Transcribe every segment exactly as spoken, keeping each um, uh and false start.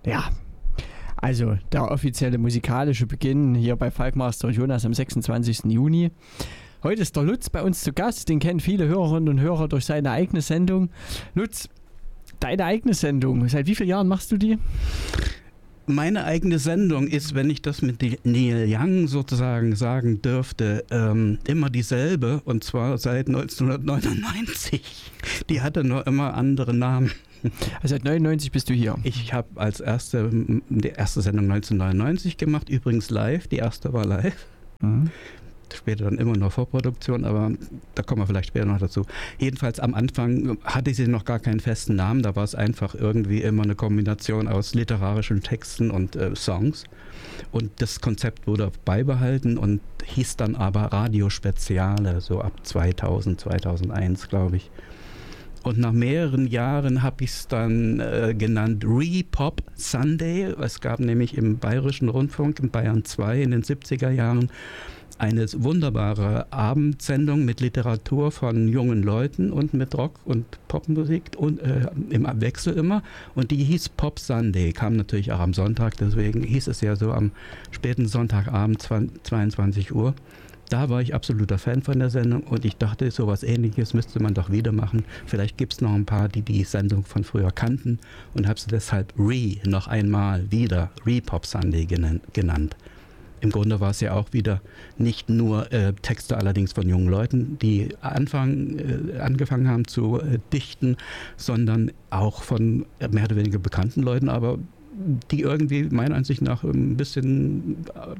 Ja, also der offizielle musikalische Beginn hier bei Falkmaster und Jonas am sechsundzwanzigsten Juni. Heute ist der Lutz bei uns zu Gast, den kennen viele Hörerinnen und Hörer durch seine eigene Sendung. Lutz, deine eigene Sendung, seit wie vielen Jahren machst du die? Meine eigene Sendung ist, wenn ich das mit Neil Young sozusagen sagen dürfte, ähm, immer dieselbe, und zwar seit neunzehnhundertneunundneunzig. Die hatte nur immer andere Namen. Also seit neunundneunzig bist du hier. Ich habe als erste die erste Sendung neunzehnhundertneunundneunzig gemacht, übrigens live, die erste war live. Mhm. Später dann immer noch Vorproduktion, aber da kommen wir vielleicht später noch dazu. Jedenfalls am Anfang hatte sie noch gar keinen festen Namen, da war es einfach irgendwie immer eine Kombination aus literarischen Texten und äh, Songs. Und das Konzept wurde beibehalten und hieß dann aber Radio Speziale, so ab zweitausend, zweitausendeins, glaube ich. Und nach mehreren Jahren habe ich es dann äh, genannt Re-Pop Sunday. Es gab nämlich im Bayerischen Rundfunk, in Bayern zwei in den siebziger Jahren, eine wunderbare Abendsendung mit Literatur von jungen Leuten und mit Rock- und Popmusik und äh, im Wechsel immer. Und die hieß Pop Sunday, kam natürlich auch am Sonntag, deswegen hieß es ja so am späten Sonntagabend, zweiundzwanzig Uhr. Da war ich absoluter Fan von der Sendung und ich dachte, sowas Ähnliches müsste man doch wieder machen. Vielleicht gibt es noch ein paar, die die Sendung von früher kannten und habe sie deshalb Re noch einmal wieder Re-Pop Sunday genannt. Im Grunde war es ja auch wieder nicht nur äh, Texte allerdings von jungen Leuten, die Anfang, äh, angefangen haben zu äh, dichten, sondern auch von äh, mehr oder weniger bekannten Leuten, aber die irgendwie meiner Ansicht nach ein bisschen äh,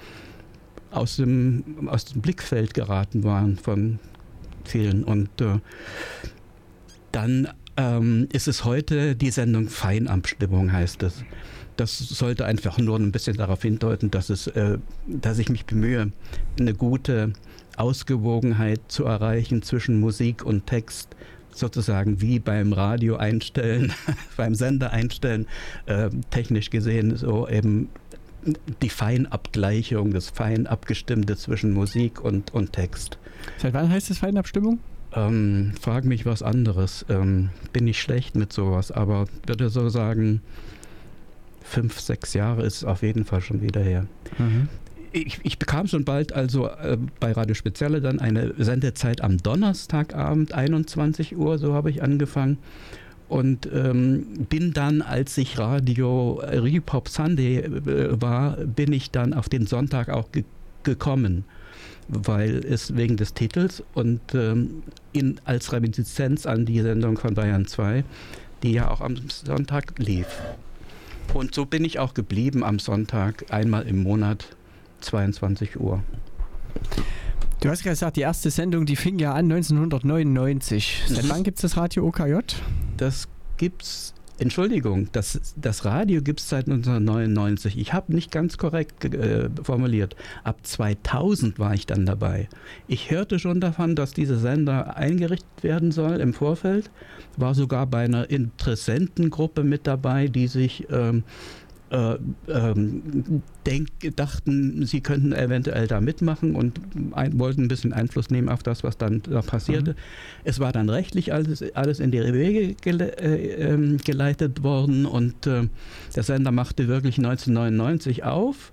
aus dem, aus dem Blickfeld geraten waren von vielen. Und äh, dann ähm, ist es heute die Sendung Feinabstimmung, heißt es. Das sollte einfach nur ein bisschen darauf hindeuten, dass, es, äh, dass ich mich bemühe, eine gute Ausgewogenheit zu erreichen zwischen Musik und Text, sozusagen wie beim Radio einstellen, beim Sender einstellen, äh, technisch gesehen so eben die Feinabgleichung, das Feinabgestimmte zwischen Musik und, und Text. Seit wann heißt das Feinabstimmung? Ähm, frag mich was anderes. Ähm, bin ich schlecht mit sowas, aber würde so sagen, fünf, sechs Jahre ist auf jeden Fall schon wieder her. Mhm. Ich, ich bekam schon bald also äh, bei Radio Speziale dann eine Sendezeit am Donnerstagabend, einundzwanzig Uhr, so habe ich angefangen. Und ähm, bin dann, als ich Radio Re-Pop Sunday äh, war, bin ich dann auf den Sonntag auch ge- gekommen, weil es wegen des Titels und ähm, in, als Reminiszenz an die Sendung von Bayern zwei, die ja auch am Sonntag lief. Und so bin ich auch geblieben am Sonntag, einmal im Monat, zweiundzwanzig Uhr. Du hast gesagt, die erste Sendung, die fing ja an neunzehnhundertneunundneunzig. Seit wann gibt es das Radio O K J? Das gibt's, Entschuldigung, das, das Radio gibt es seit neunzehnhundertneunundneunzig. Ich habe nicht ganz korrekt äh, formuliert. Ab zweitausend war ich dann dabei. Ich hörte schon davon, dass dieser Sender eingerichtet werden soll im Vorfeld. War sogar bei einer Interessentengruppe mit dabei, die sich ähm, äh, ähm, denk, dachten, sie könnten eventuell da mitmachen und ein, wollten ein bisschen Einfluss nehmen auf das, was dann da passierte. Mhm. Es war dann rechtlich alles, alles in die Wege gele, äh, äh, geleitet worden und äh, der Sender machte wirklich neunzehnhundertneunundneunzig auf.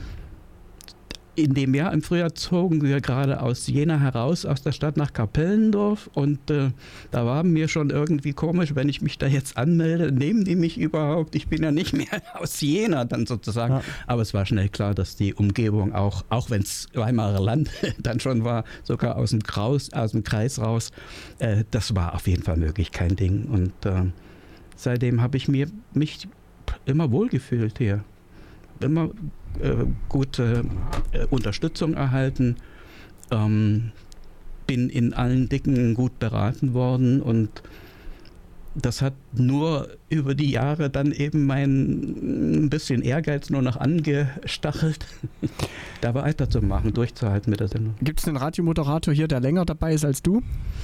In dem Jahr im Frühjahr zogen wir gerade aus Jena heraus, aus der Stadt nach Kapellendorf und äh, da war mir schon irgendwie komisch, wenn ich mich da jetzt anmelde, nehmen die mich überhaupt? Ich bin ja nicht mehr aus Jena dann sozusagen. Ja. Aber es war schnell klar, dass die Umgebung auch, auch wenn es Weimarer Land dann schon war, sogar aus dem, Kraus, aus dem Kreis raus, äh, das war auf jeden Fall möglich, kein Ding. Und äh, seitdem habe ich mir, mich immer wohlgefühlt hier. Immer äh, gute äh, Unterstützung erhalten, ähm, bin in allen Dingen gut beraten worden und das hat nur über die Jahre dann eben mein ein bisschen Ehrgeiz nur noch angestachelt, da weiterzumachen, durchzuhalten mit der Sendung. Gibt es einen Radiomoderator hier, der länger dabei ist als du?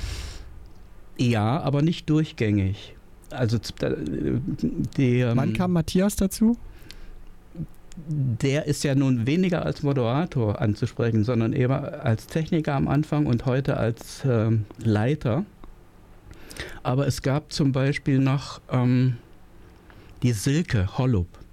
Ja, aber nicht durchgängig. Also die, Wann kam Matthias dazu? Der ist ja nun weniger als Moderator anzusprechen, sondern eher als Techniker am Anfang und heute als äh, Leiter. Aber es gab zum Beispiel noch ähm, die Silke Hollup.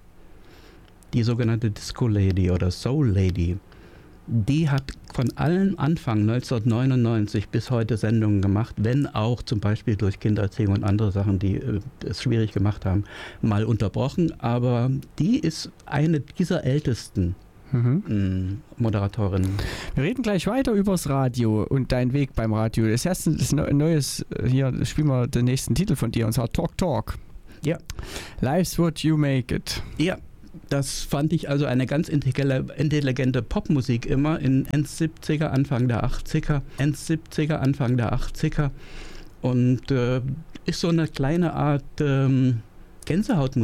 die sogenannte Disco Lady oder Soul Lady. Die hat von allen Anfang neunzehnhundertneunundneunzig bis heute Sendungen gemacht, wenn auch zum Beispiel durch Kindererziehung und andere Sachen, die äh, es schwierig gemacht haben, mal unterbrochen. Aber die ist eine dieser ältesten mhm. Moderatorinnen. Wir reden gleich weiter übers Radio und deinen Weg beim Radio. Das erste ist ein neues, hier spielen wir den nächsten Titel von dir, und zwar Talk Talk. Ja. Life's What You Make It. Ja. Das fand ich also eine ganz intelligente Popmusik immer in End siebziger, Anfang der achtziger, End siebziger, Anfang der achtziger und äh, ist so eine kleine Art ähm, Gänsehautmusik.